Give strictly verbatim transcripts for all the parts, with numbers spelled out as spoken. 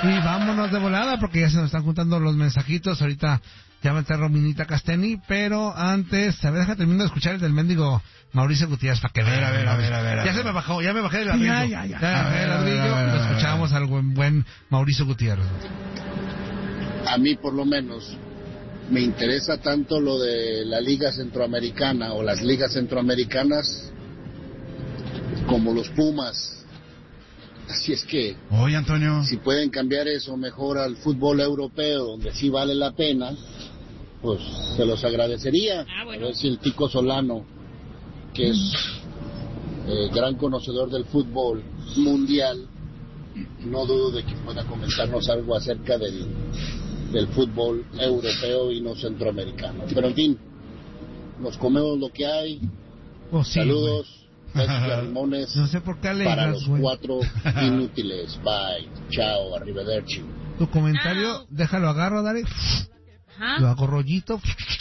Y vámonos de volada porque ya se nos están juntando los mensajitos. Ahorita ya va a estar Rominita Casteni, pero antes, a ver, deja terminar de escuchar el del mendigo Mauricio Gutiérrez para que vean. A ver, a ver, a ver, a ver. Ya se me bajó, ya me bajé del ladrillo. Ya, ya, ya. Ya me bajé del ladrillo, lo escuchamos al buen, buen Mauricio Gutiérrez. A mí, por lo menos, me interesa tanto lo de la Liga Centroamericana o las ligas centroamericanas como los Pumas. Así es que, oye, Antonio, si pueden cambiar eso mejor al fútbol europeo, donde sí vale la pena, pues se los agradecería. Ah, bueno. A ver si el Tico Solano, que es eh, gran conocedor del fútbol mundial, no dudo de que pueda comentarnos algo acerca del, del fútbol europeo y no centroamericano. Pero en fin, nos comemos lo que hay. Oh, sí, saludos. Limones no sé por qué alegras, para los güey. cuatro inútiles. Bye, chao, arrivederci. Tu comentario, no. Déjalo, agarro, Dari. Ajá. Lo hago rollito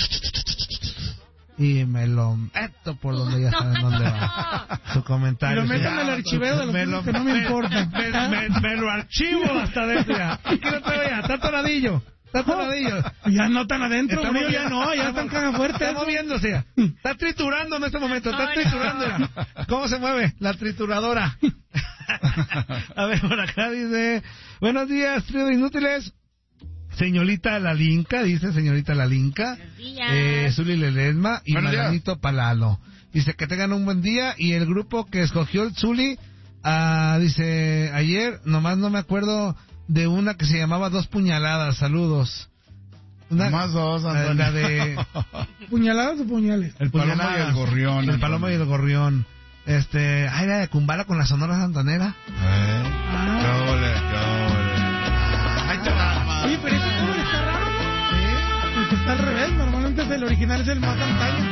y me lo meto por donde ya saben dónde va. Su comentario. Y lo meto en el archivero de los me lo, que no me, me importa. Me, me, me lo archivo hasta dentro ya. Aquí no te ya, está toradillo. Está toradillo. Ya no tan adentro, frío, ya no, ya están caga fuerte. Está moviéndose ya. Está triturando en este momento, está Ay, triturando no. ya. ¿Cómo se mueve? La trituradora. A ver, por acá dice, buenos días, trío de inútiles. Señorita Lalinka, dice señorita Lalinka. Buenos días. Eh, Zuli Ledesma y Buenos días. Maganito Palalo. Dice que tengan un buen día y el grupo que escogió el Zuli, ah, dice, ayer, nomás no me acuerdo de una que se llamaba Dos Puñaladas, saludos. Una, Más dos, eh, Antonio. la de ¿Puñaladas o puñales? El Paloma y Puñaladas. el Gorrión. El Paloma y el Gorrión. Este, ay, la de Kumbala con la Sonora Santanera. Eh, Ah. qué ole, qué ole. Ahí te va. Oye, pero ese cover está raro, ¿no? ¿Sí? Porque está al revés, normalmente es el original, es el más antaño.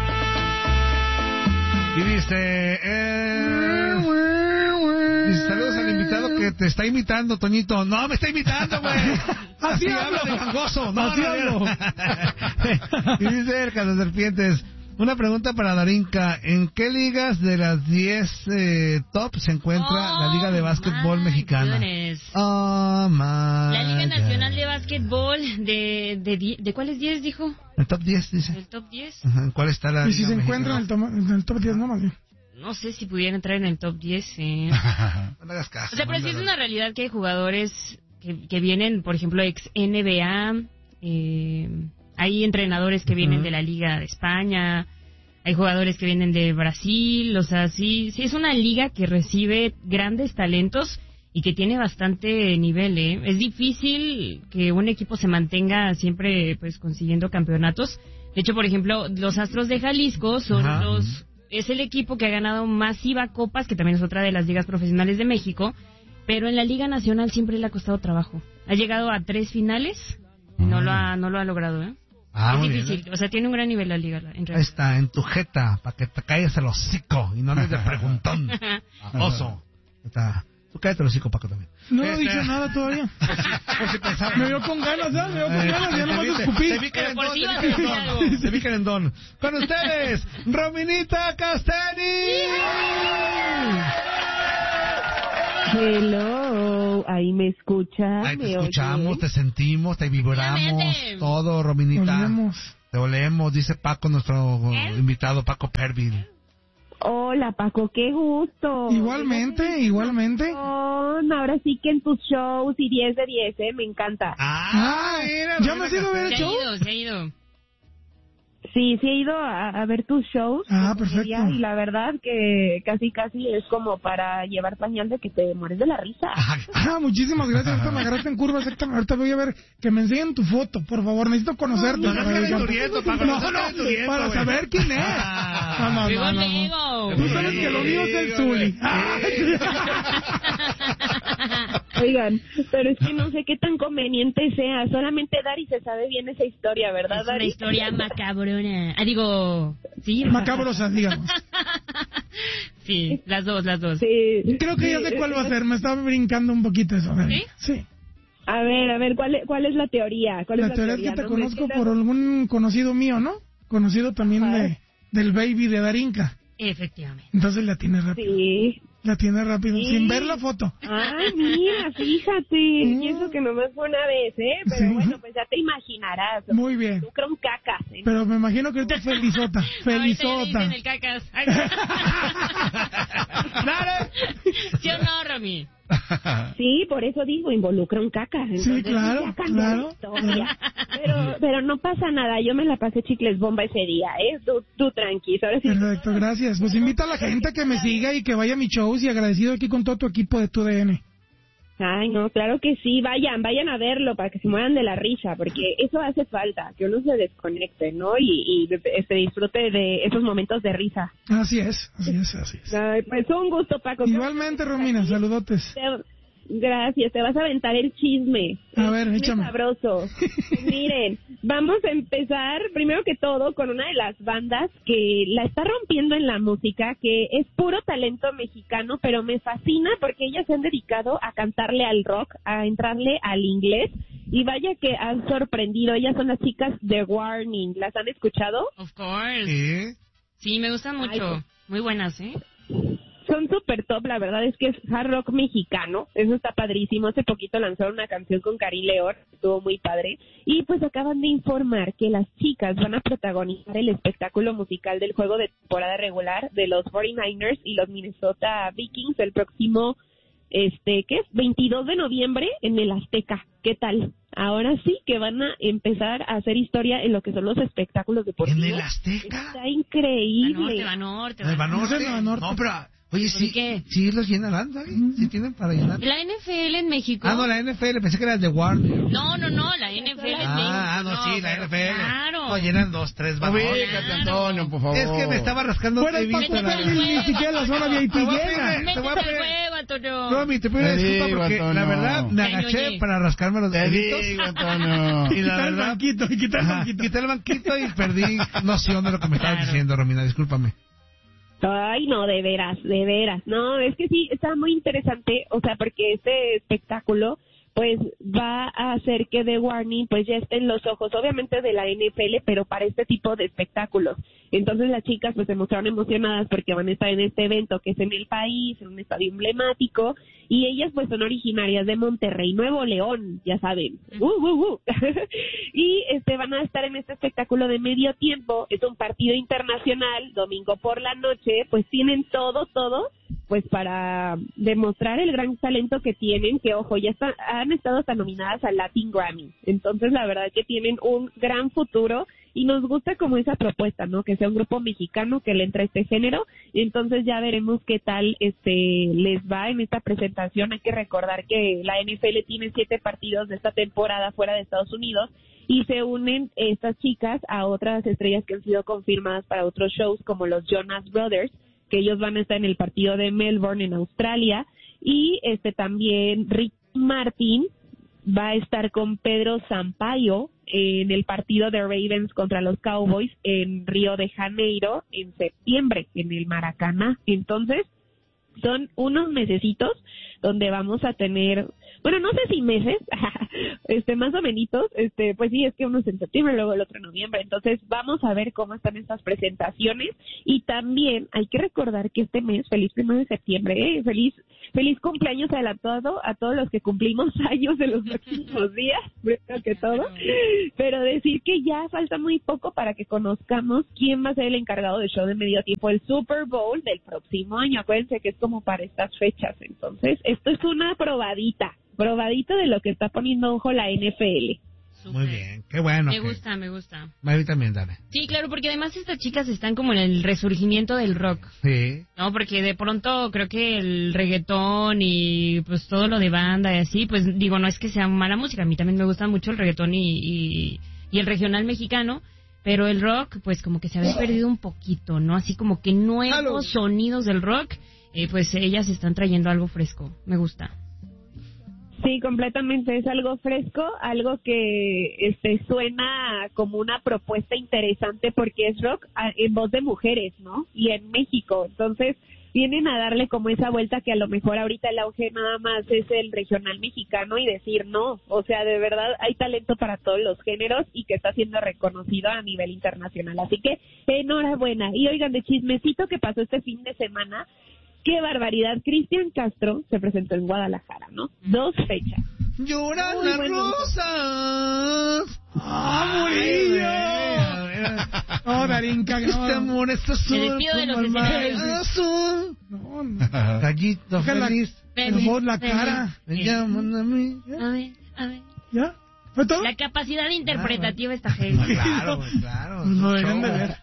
Y dice, eh, dice, saludos al invitado que te está imitando, Toñito. No, me está imitando, güey. Así habla hablo. de gangoso. No, Así no, hablo. Y dice el Serpientes, una pregunta para Darinka. ¿En qué ligas de las diez eh, top se encuentra Oh, la Liga de Básquetbol my Mexicana? goodness. Oh, my La Liga God. Nacional de Básquetbol, ¿de, de, die- ¿de cuáles diez dijo? El top diez, dice. ¿El top diez? Ajá, ¿en cuál está la Y si Liga se encuentra en el, Mexicana? toma- en el top diez, no más bien. No sé si pudiera entrar en el top diez. Eh. No le hagas caso. O sea, pero sí es mándalo. una realidad que hay jugadores que, que vienen, por ejemplo, ex N B A, eh, hay entrenadores que vienen Ujú. de la Liga de España, hay jugadores que vienen de Brasil, o sea, sí, sí es una liga que recibe grandes talentos y que tiene bastante nivel, ¿eh? Es difícil que un equipo se mantenga siempre, pues, consiguiendo campeonatos. De hecho, por ejemplo, los Astros de Jalisco son Ajá. los... Es el equipo que ha ganado masiva copas, que también es otra de las ligas profesionales de México, pero en la Liga Nacional siempre le ha costado trabajo. Ha llegado a tres finales y no lo ha, no lo ha logrado, ¿eh? Ah, es muy difícil, bien. o sea, tiene un gran nivel la liga, en Ahí realidad. está, en tu jeta, para que te caigas el hocico y no andes de preguntón. Oso. Está. Tú cállate el hocico, Paco, también. No he Este- dicho nada todavía. Por si pensaba. Me vio con ganas, ¿sabes? Me vio con Eh, ganas, ya te nomás vi- escupí. Te vi Pero por querendón, si te ibas vi a decir querendón. algo. Te vi querendón. Con ustedes, Rominita Casteni. Hello, ahí me escucha. Ahí te ¿Me escuchamos, oye? te sentimos, te vibramos, Obviamente. todo, Rominita. Olemos. Te olemos, dice Paco, nuestro ¿Eh? invitado, Paco Perville. Hola, Paco, qué gusto. Igualmente, igualmente. Oh, ahora sí que en tus shows y diez de diez, ¿eh? Me encanta. Ah, Ah, mira, ¿ya Romina me has ido a ver el Se ha show? ido, se ha ido. Sí, sí he ido a, a ver tus shows. Ah, de perfecto. comedia, Y la verdad que casi, casi es como para llevar pañal de que te mueres de la risa. Ah, muchísimas gracias. Ahorita me agarraste en curva, exactamente. Ahorita voy a ver que me enseñen tu foto, por favor. Necesito conocerte. No, no, para no, ver- no, no, Paco, no, no, no, no, no, para güey. saber quién es. Ah. No, no, Luego, no, no, no. luego. Tú sabes que lo mío es el Zuli. Ah. Oigan, pero es que no sé qué tan conveniente sea. Solamente Dari se sabe bien esa historia, ¿verdad, Es una Dari? historia macabrona. Ah, digo, sí. Macabrosa, digamos. Sí, las dos, las dos. Sí. Creo que ya sé cuál va a ser. Me estaba brincando un poquito eso. ¿Sí? Sí. A ver, a ver, ¿cuál es, cuál es la teoría? ¿Cuál La es la teoría es que te No, conozco mentira. por algún conocido mío, ¿no? Conocido también Ajá. de del baby de Darinka. Efectivamente. Entonces la tienes rápido. Sí, La tiene rápido, Sí. sin ver la foto. Ay, mira, fíjate. Y eso que nomás fue una vez, ¿eh? Pero Sí. bueno, pues ya te imaginarás. Muy bien. Tú creo un cacas. ¿eh? Pero me imagino que ahorita felizota, Ahorita ya le felizota. dicen el cacas. Ay, Dale. ¿Sí o no, Romy? Sí, por eso digo, involucra un caca. Entonces, claro, ya cambió claro. la historia. Pero, pero no pasa nada, yo me la pasé chicles bomba ese día, ¿eh? Tú, tú tranqui, ahora sí. Perfecto, gracias. Pues invita a la gente a que me siga y que vaya a mis shows y agradecido aquí con todo tu equipo de tu D N. Ay, no, claro que sí, vayan, vayan a verlo para que se mueran de la risa, porque eso hace falta, que uno se desconecte, ¿no? Y, y este, disfrute de esos momentos de risa. Así es, así es, así es. Ay, pues un gusto, Paco. Igualmente, Romina, saludotes. Te- Gracias, te vas a aventar el chisme. A ver, El chisme échame. sabroso. Miren, vamos a empezar primero que todo con una de las bandas que la está rompiendo en la música, que es puro talento mexicano, pero me fascina porque ellas se han dedicado a cantarle al rock, a entrarle al inglés, y vaya que han sorprendido. Ellas son las chicas de Warning. ¿Las han escuchado? Of course. Sí. Sí, me gustan mucho. Muy buenas, ¿eh? Son súper top, la verdad es que es hard rock mexicano, eso está padrísimo. Hace poquito lanzaron una canción con Karim León, estuvo muy padre, y pues acaban de informar que las chicas van a protagonizar el espectáculo musical del juego de temporada regular de los cuarenta y nueve ers y los Minnesota Vikings el próximo, este, ¿qué es? veintidós de noviembre en el Azteca. ¿Qué tal? Ahora sí que van a empezar a hacer historia en lo que son los espectáculos deportivos. ¿En el Azteca? Está increíble. Va norte, ¿En el va norte. Banorte? No, no, no. No, pero... Oye, sí, qué? sí los llenarán, ¿sabes? Sí tienen para llenar. La N F L en México. Ah, no, la N F L, pensé que era de Warner. No, no, no, la N F L en México. Ah, ah, no, sí, la pero N F L. Claro. No, llenan dos, tres vagos. Ubícate, Antonio, por favor. Es que me estaba rascando Fuera el David, Paco pero- Ferri, ni siquiera la zona V I P Te voy a llena. pedir- te voy a Métete al pedir- juego, Antonio. Romy, te pido Te disculpas digo, porque Antonio. la verdad me Ya, agaché ñoñe. para rascarme los Te deditos. digo, Antonio. Y la Quitar el verdad, banquito, y quitar el ajá, banquito. quité el banquito y perdí noción de lo que me estabas Claro. diciendo, Romina, discúlpame. Ay, no, de veras, de veras. No, es que sí, está muy interesante, o sea, porque este espectáculo, pues, va a hacer que The Warning, pues, ya esté en los ojos, obviamente, de la N F L, pero para este tipo de espectáculos. Entonces, las chicas, pues, se mostraron emocionadas porque van a estar en este evento, que es en el país, en un estadio emblemático, y ellas, pues, son originarias de Monterrey, Nuevo León, ya saben. Uh, uh, uh. Y, este, van a estar en este espectáculo de medio tiempo, es un partido internacional, domingo por la noche, pues, tienen todo, todo, pues para demostrar el gran talento que tienen, que ojo, ya está, han estado hasta nominadas al Latin Grammy. Entonces, la verdad es que tienen un gran futuro y nos gusta como esa propuesta, ¿no? Que sea un grupo mexicano que le entre este género. Y entonces ya veremos qué tal este les va en esta presentación. Hay que recordar que la N F L tiene siete partidos de esta temporada fuera de Estados Unidos y se unen estas chicas a otras estrellas que han sido confirmadas para otros shows como los Jonas Brothers, que ellos van a estar en el partido de Melbourne en Australia, y este también Rick Martin va a estar con Pedro Sampaio en el partido de Ravens contra los Cowboys en Río de Janeiro en septiembre en el Maracaná. Entonces, son unos mesecitos donde vamos a tener, bueno, no sé si meses, este, más o menos, este, pues sí, es que uno es en septiembre, luego el otro en noviembre, entonces vamos a ver cómo están estas presentaciones, y también hay que recordar que este mes, feliz primero de septiembre, ¿eh? feliz, feliz cumpleaños adelantado a todos los que cumplimos años en los próximos días, primero que todo, pero decir que ya falta muy poco para que conozcamos quién va a ser el encargado del show de medio tiempo, el Super Bowl del próximo año, acuérdense que es como para estas fechas, entonces esto es una probadita, probadita de lo que está poniendo ojo la N F L. Súper. Muy bien, qué bueno. Me que- gusta, me gusta. A mí también, dale. Sí, claro, porque además estas chicas están como en el resurgimiento del rock, Sí. ¿no? Porque de pronto creo que el reggaetón y pues todo lo de banda y así, pues digo, no es que sea mala música, a mí también me gusta mucho el reggaetón y, y, y el regional mexicano, pero el rock pues como que se había perdido un poquito, ¿no? Así como que nuevos Aló. sonidos del rock, eh, pues ellas están trayendo algo fresco, me gusta. Sí, completamente, es algo fresco, algo que este suena como una propuesta interesante porque es rock a- en voz de mujeres, ¿no? Y en México, entonces vienen a darle como esa vuelta que a lo mejor ahorita el auge nada más es el regional mexicano y decir no, o sea, de verdad hay talento para todos los géneros y que está siendo reconocido a nivel internacional, así que enhorabuena. Y oigan, de chismecito que pasó este fin de semana, qué barbaridad. Cristian Castro se presentó en Guadalajara, ¿no? Dos fechas. Lloran Muy las bueno. rosas. ¡Ah, Ay, Murillo! güey. No, Darín, caga. Este amor está Me azul despido de como los el mar escenarios. azul. No, no. Gallito Deja la- feliz. el voz, la cara. Me llaman a mí. A ver, a ver. ¿Ya? ¿Fue todo? La capacidad interpretativa está heavy. Claro, güey, claro. Pues lo es un deberían de show. ver.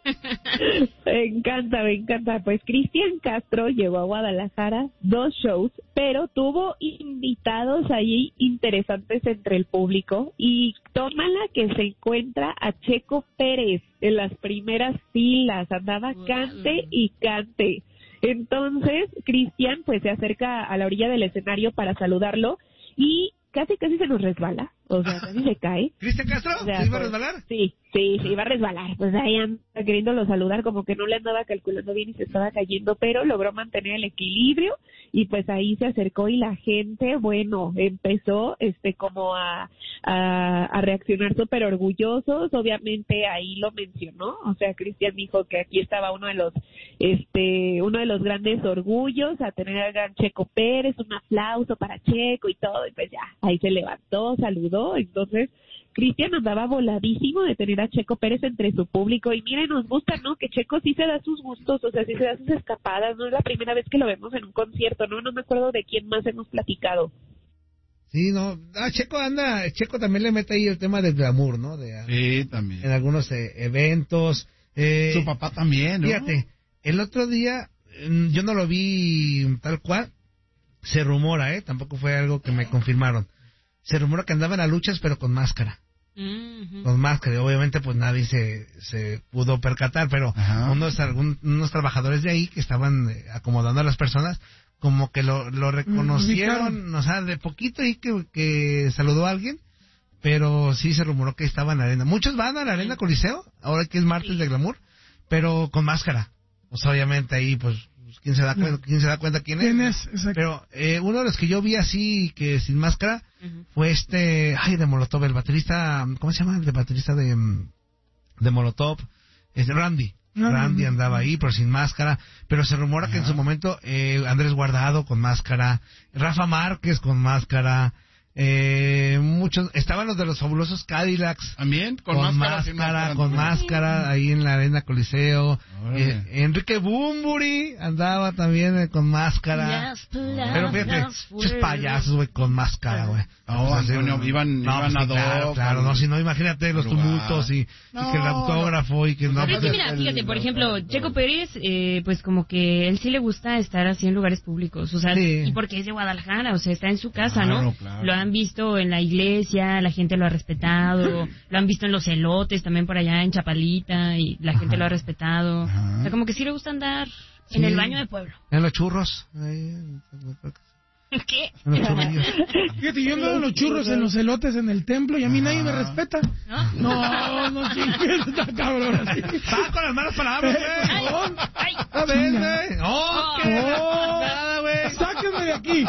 Me encanta, me encanta. Pues Cristian Castro llegó a Guadalajara, dos shows, pero tuvo invitados allí interesantes entre el público y tómala que se encuentra a Checo Pérez en las primeras filas, andaba cante y cante. Entonces Cristian pues se acerca a la orilla del escenario para saludarlo y casi casi se nos resbala, o sea, casi se cae. ¿Cristian Castro? O sea, ¿Se iba a pues, resbalar? Sí, sí, se iba a resbalar. Pues ahí anda queriéndolo saludar, como que no le andaba calculando bien y se estaba cayendo, pero logró mantener el equilibrio y pues ahí se acercó y la gente, bueno, empezó este como a, a, a reaccionar súper orgullosos. Obviamente ahí lo mencionó, o sea, Cristian dijo que aquí estaba uno de los, este, uno de los grandes orgullos a tener al gran Checo Pérez, un aplauso para Checo y todo, y pues ya, ahí se levantó, saludó. Entonces Cristian andaba voladísimo de tener a Checo Pérez entre su público y miren, nos gusta, ¿no? Que Checo sí se da sus gustos, o sea, sí se da sus escapadas, no es la primera vez que lo vemos en un concierto, ¿no? No me acuerdo de quién más hemos platicado. Sí, no. Ah, Checo anda, Checo también le mete ahí el tema del glamour, ¿no? De, Sí, también. en algunos eh, eventos. Eh, Su papá también, ¿no? Fíjate, el otro día, mm, yo no lo vi tal cual, se rumora, ¿eh? Tampoco fue algo que me confirmaron. Se rumora que andaba en las luchas, pero con máscara. Mm-hmm. Con máscara, y obviamente pues nadie se, se pudo percatar, pero Ajá. unos, algún, unos trabajadores de ahí que estaban eh, acomodando a las personas, como que lo, lo reconocieron, o sea, de poquito y que, que saludó a alguien, pero sí se rumoró que estaba en la arena. Muchos van a la arena Coliseo, ahora que es martes Sí. de glamour, pero con máscara. O sea, obviamente ahí pues, ¿quién se da cuenta, quién se da cuenta quién es? ¿Quién es? Exacto. Pero eh, uno de los que yo vi así, que sin máscara, Ujú. fue este, ay, de Molotov, el baterista, ¿cómo se llama? El de baterista de, mm, de Molotov, es Randy. Ah, Randy mm. andaba ahí, pero sin máscara. Pero se rumora que en su momento eh, Andrés Guardado con máscara, Rafa Márquez con máscara, eh, muchos, estaban los de los fabulosos Cadillacs. También, con, Con, máscara, sin máscara, con también. máscara, ahí en la arena Coliseo. Órale. Eh, Enrique Bumburi andaba también eh, con máscara. Las Pero fíjate, palabras muchos fueron- payasos, güey, con máscara, güey. No, Pues, Antonio, así, iban- no, iban pues, a sí, claro, dos, claro, al- no, si no, imagínate los al lugar. tumultos y, y No, que el autógrafo y que no. Pero es que pues, mira, el- fíjate, por el- ejemplo, el- Checo Pérez, eh, pues como que él sí le gusta estar así en lugares públicos, o sea, Sí. y porque es de Guadalajara, o sea, está en su casa, Claro, ¿no? claro. Lo han visto en la iglesia, la gente lo ha respetado, lo han visto en los elotes también por allá en Chapalita y la gente lo ha respetado. Ajá. O sea, como que sí le gusta andar Sí. en el baño de pueblo. En los churros. Ahí, ¿Qué? en los churrillos. Fíjate, yo ando en los churros, en los elotes, en el templo, y a mí nadie me respeta. ¿No? No, no chingues, está cabrón así. ¡Ah, con las malas palabras, Ay, güey! ay. A ver, güey. ¡Oh, qué Oh. nada, güey! Sáquenme de aquí.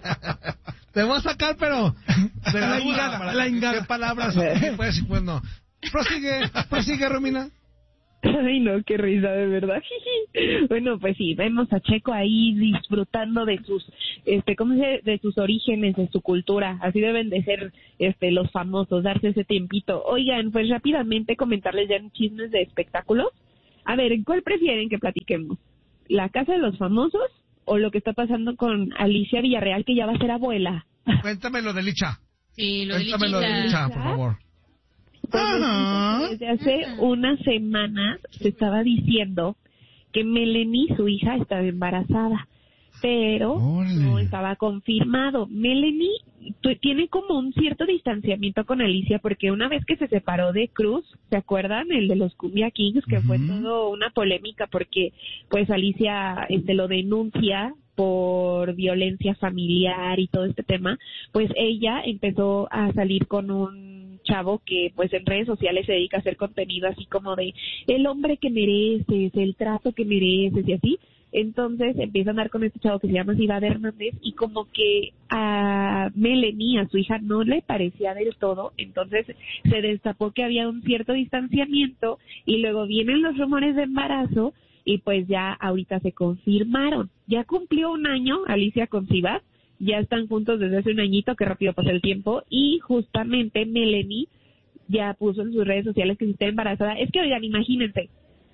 Te voy a sacar, pero... pero La duda, ingada, para- la ingada. ¿Qué palabras? Sí, pues, sí, pues, no. Prosigue, prosigue, Romina. Ay, no, qué risa, de verdad. Bueno, pues sí, vemos a Checo ahí disfrutando de sus, este, ¿cómo se dice? De sus orígenes, de su cultura. Así deben de ser, este, los famosos, darse ese tiempito. Oigan, pues rápidamente comentarles ya en chismes de espectáculos. A ver, ¿cuál prefieren que platiquemos? ¿La casa de los famosos o lo que está pasando con Alicia Villarreal, que ya va a ser abuela? Cuéntame lo de Licha. Sí, lo de Cuéntame lo de Lichita. Licha, por favor. Pues Ajá. resulta que desde hace unas semanas se estaba diciendo que Melanie, su hija, estaba embarazada, pero Órale. no estaba confirmado. Melanie tu- tiene como un cierto distanciamiento con Alicia porque una vez que se separó de Cruz, ¿se acuerdan? El de los Cumbia Kings, que fue Ujú. todo una polémica porque pues Alicia este lo denuncia por violencia familiar y todo este tema, pues ella empezó a salir con un chavo que pues en redes sociales se dedica a hacer contenido así como de el hombre que mereces, el trato que mereces y así. Entonces empieza a andar con este chavo que se llama Ciudad Hernández y como que a Melanie, a su hija, no le parecía del todo, entonces se destapó que había un cierto distanciamiento y luego vienen los rumores de embarazo y pues ya ahorita se confirmaron. Ya cumplió un año Alicia con Sivat, ya están juntos desde hace un añito, que rápido pasa el tiempo, y justamente Melanie ya puso en sus redes sociales que si está embarazada. Es que, oigan, imagínense,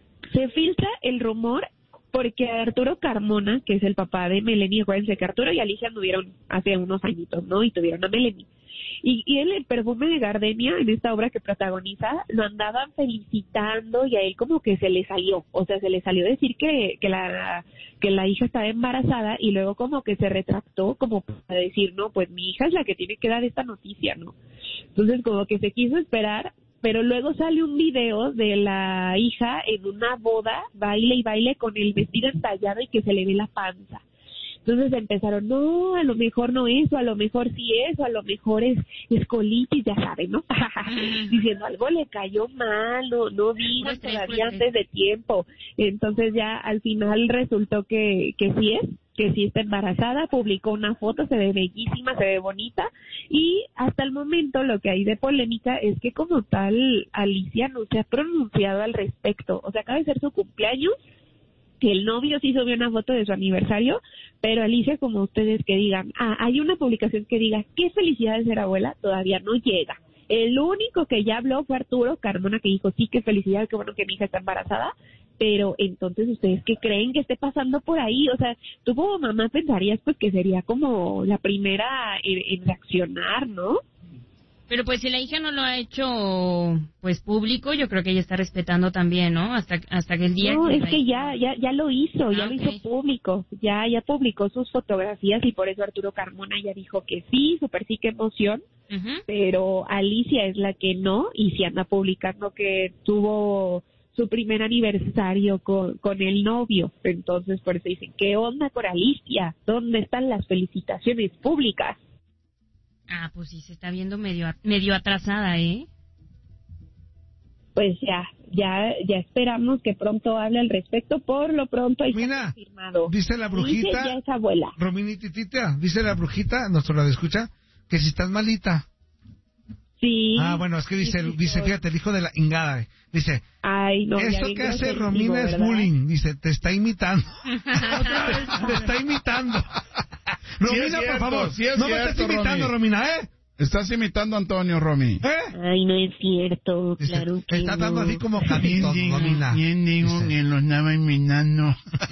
se filtra el rumor porque Arturo Carmona, que es el papá de Melanie, acuérdense que Arturo y Alicia anduvieron hace unos añitos, ¿no? Y tuvieron a Melanie. Y, y él, el perfume de Gardenia, en esta obra que protagoniza, lo andaban felicitando y a él como que se le salió, o sea, se le salió decir que, que la que la hija estaba embarazada y luego como que se retractó como para decir, no, pues mi hija es la que tiene que dar esta noticia, ¿no? Entonces como que se quiso esperar, pero luego sale un video de la hija en una boda, baile y baile con el vestido entallado y que se le ve la panza. Entonces empezaron, no, a lo mejor no eso, a lo mejor sí eso, a lo mejor es, es colitis, ya saben, ¿no? Diciendo, algo le cayó mal, no, no digan todavía antes de tiempo. Entonces ya al final resultó que, que sí es, que sí está embarazada, publicó una foto, se ve bellísima, se ve bonita, y hasta el momento lo que hay de polémica es que como tal Alicia no se ha pronunciado al respecto, o sea, acaba de ser su cumpleaños, que el novio sí subió una foto de su aniversario, pero Alicia, como ustedes que digan, ah, hay una publicación que diga, qué felicidad de ser abuela, todavía no llega. El único que ya habló fue Arturo Carmona, que dijo, sí, qué felicidad, qué bueno que mi hija está embarazada, pero entonces, ¿ustedes qué creen que esté pasando por ahí? O sea, tú como mamá pensarías pues que sería como la primera en, en reaccionar, ¿no? Pero pues si la hija no lo ha hecho pues público, yo creo que ella está respetando también, ¿no? Hasta hasta que el día no, que es que ya ya ya lo hizo, ah, ya okay. lo hizo público, ya ya publicó sus fotografías y por eso Arturo Carmona ya dijo que sí, súper sí, qué emoción, uh-huh. Pero Alicia es la que no, y si anda publicando que tuvo su primer aniversario con, con el novio, entonces por eso dicen, ¿qué onda con Alicia? ¿Dónde están las felicitaciones públicas? Ah, pues sí, se está viendo medio medio atrasada, ¿eh? Pues ya, ya ya esperamos que pronto hable al respecto. Por lo pronto hay Mira, confirmado. Dice la brujita, dice ya es abuela. Rominititita, dice la brujita, nuestro radio escucha, que si estás malita. Sí. Ah, bueno, es que dice, sí, sí, dice, sí. fíjate, el hijo de la ingada, dice, ay, no, esto que hace Romina es bullying, dice, te está imitando. te, te está imitando. Romina, sí cierto, por favor, sí es no cierto, me estés imitando, Romy. Romina, ¿eh? Estás imitando a Antonio, Romy. ¿Eh? Ay, no es cierto, Dice, claro que está dando no. así como camitos, Romina. ¿Quién dijo que lo estaba imitando?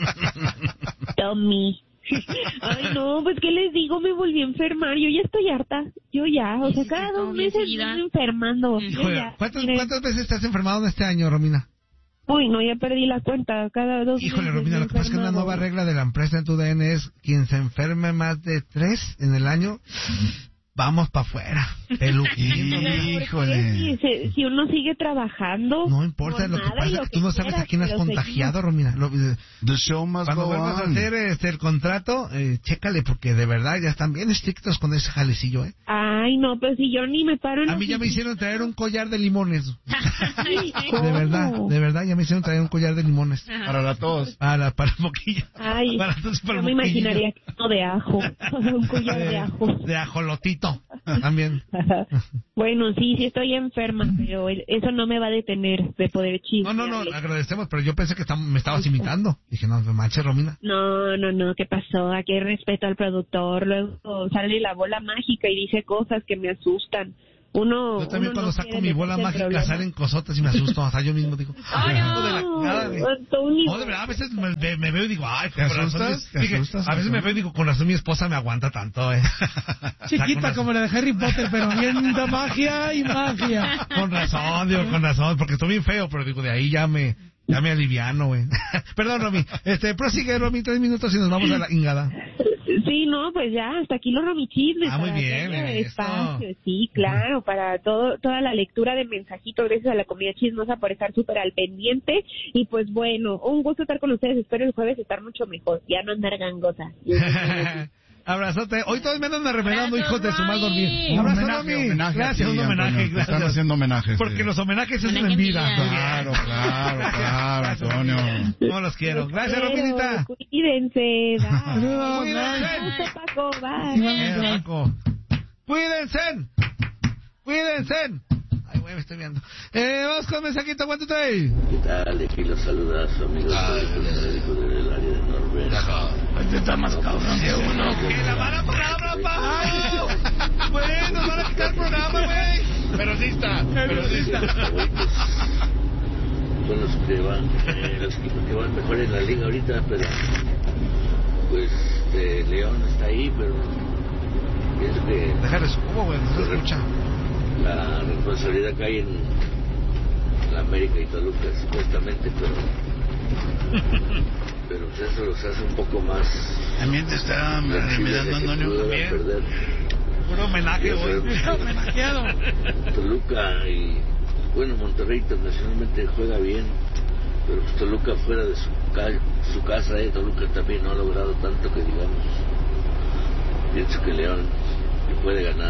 Tommy. Ay, no, pues ¿qué les digo? Me volví a enfermar. Yo ya estoy harta. Yo ya, o sea, sí, cada sí, dos meses me estoy enfermando. Yo Joder, ya, ¿cuántas, miren. ¿Cuántas veces estás enfermado en este año, Romina? Uy, no, ya perdí la cuenta. Cada dos Híjole, meses Romina, me lo que pasa es que una enfermado. nueva regla de la empresa en tu D N es quien se enferme más de tres en el año, vamos para afuera. Peluquín. Híjole. Si, si, si uno sigue trabajando. No importa, lo que nada, pasa y es que tú no sabes quieras, a quién has pero contagiado, Romina. Lo- The show must cuando go vuelvas a on. hacer este, el contrato, eh, chécale, porque de verdad ya están bien estrictos con ese jalecillo, ¿eh? Ay, no, pues si yo ni me paro en A la mí ya me oficina. hicieron traer un collar de limones. Ay, De ¿cómo? verdad, de verdad, ya me hicieron traer un collar de limones. Para la tos. Para, para el boquilla. Ay, Para, tus- para no el me boquillillo. imaginaría que uno de ajo. Un collar de ajo. De ajolotito, también. Bueno, sí, sí estoy enferma, pero el- eso no me va a detener de poder No, chismearle. no, no, agradecemos, pero yo pensé que estam- me estabas imitando. Dije, no, me manches, Romina. No, no, no, ¿qué pasó? Aquí hay respeto al productor. Luego sale la bola mágica y dice cosas que me asustan. Uno, Yo también uno cuando no saco quiere mi bola meterse en mágica problemas. salen cosotas y me asusto. Hasta yo mismo digo, ¡Ay, hijo de la chingada, güey. Antonio. No, de verdad, a veces me, me- me veo y digo, ay, ¿Te con razón, asustas? ¿Te dije, asustas, a veces me veo y digo, con razón mi esposa me aguanta tanto, eh. Chiquita Con como la de Harry Potter, pero bien de magia y magia. Con razón, digo, con razón, porque estoy bien feo, pero digo, de ahí ya me, ya me aliviano, güey. Perdón, Romy. Este, prosigue, Romy, tres minutos y nos vamos a la ingada. Sí, no, pues ya, hasta aquí los romichismes. Ah, muy para bien, que haya esto. espacio, sí, claro, para todo toda la lectura de mensajitos, gracias a la comunidad chismosa por estar súper al pendiente. Y pues bueno, un gusto estar con ustedes, espero el jueves estar mucho mejor, ya no andar gangosa. Abrazote. Hoy todos me andan arreglando, Abrazos, hijos de su mal Romy. dormir. Un Abrazo, homenaje, Romy. homenaje Gracias, aquí, un homenaje, Antonio. Te gracias. están haciendo homenajes. Porque sí. los homenajes se hacen Homenaje en en vida. vida. Claro, claro, claro, Gracias, Antonio. No los quiero. Gracias, Rominita. Cuídense, bye. Saludos, Cuídense. Gusto, Paco, bye. Igualmente. Eh, Paco. Cuídense. Cuídense. Ay, güey. me estoy viendo. Eh, vamos con mensajito, ¿cuánto trae? ¿Qué tal? Aquí los saluda su amigo médico del área de Noruega. Este está más cabrón que uno. ¡Que la mala palabra, pa! Güey, nos van a quitar el programa, güey. Pero sí está, pero sí está. Son los que van, eh, los equipos que van mejor en la liga ahorita, pero pues eh, León está ahí, pero pienso que Déjale su cubo, güey, no se escucha. la responsabilidad cae en la América y Toluca, supuestamente, pero pero pues eso los hace un poco más También te está remedando Antonio también. Perder. Puro homenaje, güey. Homenajeado. Toluca y bueno, Monterrey internacionalmente juega bien, pero pues Toluca fuera de su, ca- su casa, eh, Toluca también no ha logrado tanto que digamos. Pienso que León le puede ganar.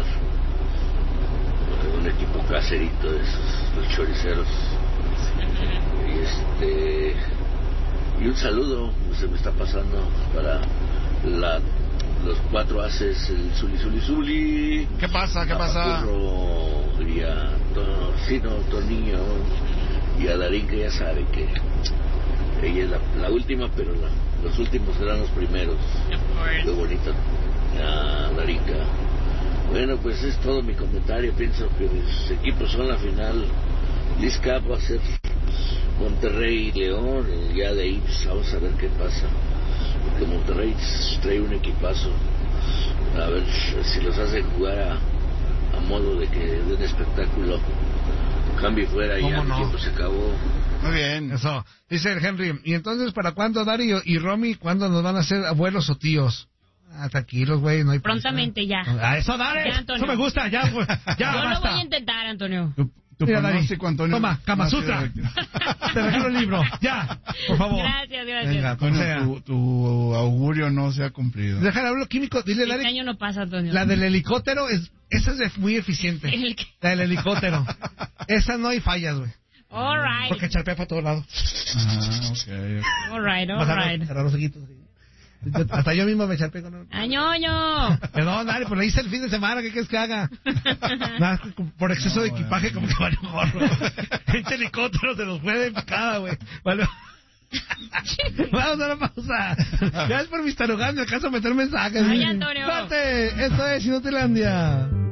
Un equipo caserito de esos, los choriceros. Y este y un saludo se me está pasando para la los cuatro haces, el Zuli Zuli Zuli. ¿Qué pasa? ¿Qué a pasa? Paturro y a Torcino, Torniño y a Darín, que ya sabe que ella es la, la última, pero la, los últimos serán los primeros. Qué bonito. A Darinka. Bueno, pues es todo mi comentario. Pienso que los equipos son la final. Liz Cup va a ser Monterrey y León. Y ya de ahí pues, vamos a ver qué pasa. Porque Monterrey trae un equipazo. A ver si los hace jugar a, a modo de que de un espectáculo. Cambio fuera y ya el no? tiempo se acabó. Muy bien. Eso, dice el Henry. ¿Y entonces para cuándo, Darío y Romy, cuándo nos van a hacer abuelos o tíos? Ah, tranquilos, güey, no hay prisa. Prontamente ya. Ah, eso, dale. Ya, Antonio. Eso me gusta, ya, güey. Ya, Yo lo basta. voy a intentar, Antonio. Tu, tu Mira, Dari, pronóstico, Antonio. toma, Kama no Sutra. será- Te regalo el libro. Ya, por favor. Gracias, gracias. Venga, como sea. Antonio, tu, tu augurio no se ha cumplido. Déjale hablar químico. Dile, Este Larry, año no pasa, Antonio. la del helicóptero, es, esa es muy eficiente. ¿El qué? La del helicóptero. Esa no hay fallas, güey. All right. Porque charpea para todos lados. Ah, ok. All right, all Vas a ver, right. cerrar los ojitos. Yo- Hasta yo mismo me charpé con él. ¡Añoño! Perdón, Dari, pues lo hice el fin de semana. ¿Qué quieres que haga? Nada, por exceso de equipaje, como que vale gorro. Este helicóptero se nos fue de picada, güey. Vale. Vamos a la pausa. Gracias por mis tarugadas. Me alcanzo a meter mensajes. Ay, Antonio. ¡Corte! Esto es Inutilandia.